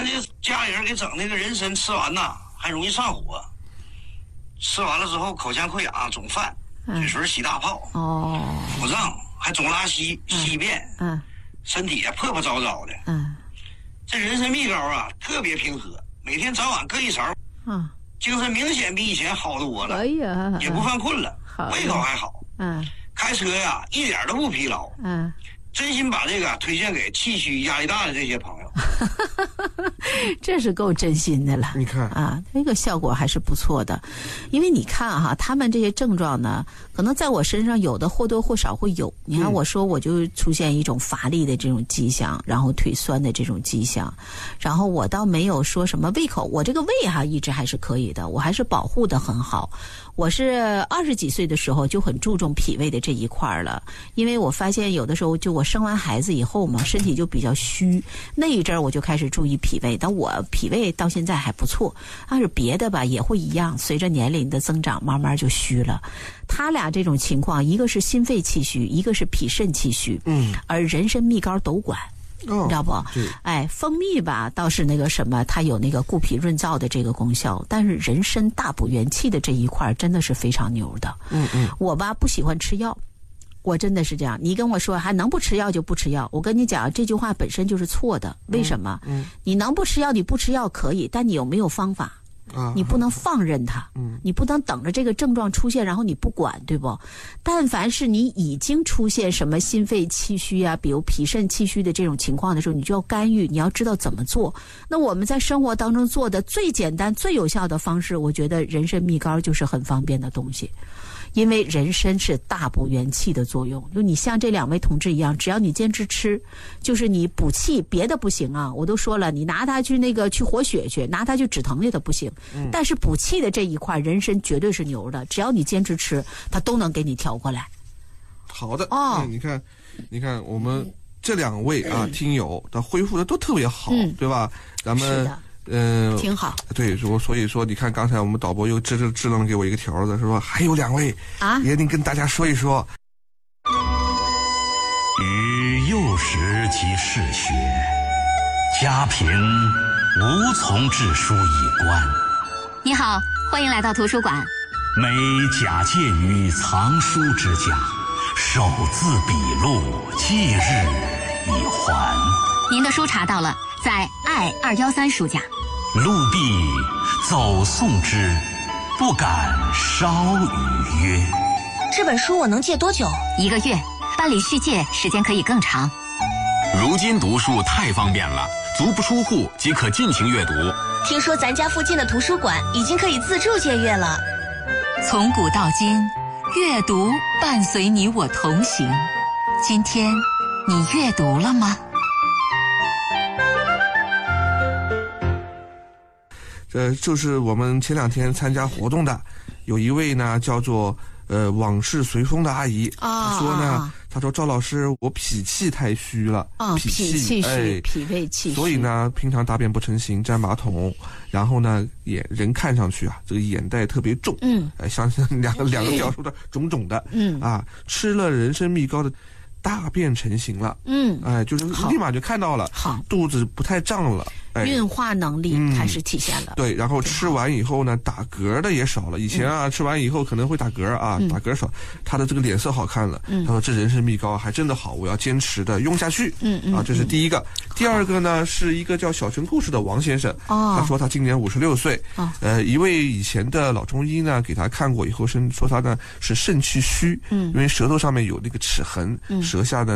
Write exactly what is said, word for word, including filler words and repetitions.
看这个家人给整那个人参，吃完呐还容易上火，吃完了之后口腔溃疡、肿饭、嘴唇起大泡， 哦， 腹胀，还总拉稀、稀便， 嗯， 身体啊破破糟糟的。 嗯， 这人参蜜膏啊特别平和，每天早晚各一勺， 嗯， 精神明显比以前好多了， 哎呀， 也不犯困了，胃口还好， 嗯， 开车呀一点都不疲劳， 嗯。 真心把这个推荐给气虚压力大的这些朋友。 这是够真心的了， 你看啊，这个效果还是不错的。因为你看哈，他们这些症状呢，可能在我身上有的或多或少会有。你看我说我就出现一种乏力的这种迹象，然后腿酸的这种迹象，然后我倒没有说什么胃口，我这个胃哈一直还是可以的，我还是保护的很好。我是二十几岁的时候就很注重脾胃的这一块了，因为我发现有的时候就我生完孩子以后嘛，身体就比较虚，那一阵儿我就开始注意脾胃，但我脾胃到现在还不错，但是别的吧也会一样，随着年龄的增长慢慢就虚了。他俩这种情况，一个是心肺气虚，一个是脾肾气虚，嗯，而人参蜜膏都管。 哦、 你知道不？哎，蜂蜜吧倒是那个什么，它有那个固脾润燥的这个功效，但是人参大补元气的这一块真的是非常牛的。嗯嗯，我吧不喜欢吃药，我真的是这样。你跟我说还能不吃药就不吃药，我跟你讲这句话本身就是错的。为什么？嗯，嗯你能不吃药你不吃药可以，但你有没有方法？你不能放任它，你不能等着这个症状出现然后你不管，对不？但凡是你已经出现什么心肺气虚啊，比如脾肾气虚的这种情况的时候，你就要干预，你要知道怎么做。那我们在生活当中做的最简单最有效的方式，我觉得人参蜜膏就是很方便的东西。因为人参是大补元气的作用，就你像这两位同志一样，只要你坚持吃，就是你补气，别的不行啊。我都说了，你拿它去那个去活血去，拿它去止疼的都不行。嗯、但是补气的这一块，人参绝对是牛的，只要你坚持吃，它都能给你调过来。 好的，哦，嗯、你看，你看我们这两位啊、嗯、听友的恢复的都特别好，嗯、对吧？咱们。是的嗯、呃， 挺好。 对，我所以说，你看刚才我们导播又支支支棱给我一个条子，说还有两位啊，也得跟大家说一说。 与幼时即嗜血，家贫无从治书以观。 你好，欢迎来到图书馆。 每假借于藏书之家，手字笔录，即日以还。 您的书查到了，在爱二幺三书架。 陆必走送之，不敢稍逾约。 这本书我能借多久？ 一个月，办理续借时间可以更长。 如今读书太方便了，足不出户即可尽情阅读。 听说咱家附近的图书馆已经可以自助借阅了。 从古到今，阅读伴随你我同行。今天你阅读了吗？ 呃，就是我们前两天参加活动的，有一位呢叫做呃往事随风的阿姨，她说呢，她说赵老师，我脾气太虚了， 啊，脾气虚，哎，脾胃气虚， 所以呢，平常大便不成形，沾马桶，然后呢，眼人看上去啊，这个眼袋特别重，嗯，哎，像像两个两个表述的肿肿的，嗯，啊，吃了人参蜜膏的。大便成型了，嗯，哎，就是立马就看到了，好，肚子不太胀了，哎， 运化能力开始体现了。 嗯、对，然后吃完以后呢，打嗝的也少了。以前啊，嗯、吃完以后可能会打嗝啊，嗯、打嗝少，他的这个脸色好看了。嗯、他说这人参蜜膏还真的好，我要坚持的用下去。嗯嗯，啊，这是第一个。第二个呢，是一个叫小城故事的王先生，哦，他说他今年五十六岁，哦，呃，一位以前的老中医呢给他看过以后，说他呢是肾气虚，嗯，因为舌头上面有那个齿痕，嗯，舌下的。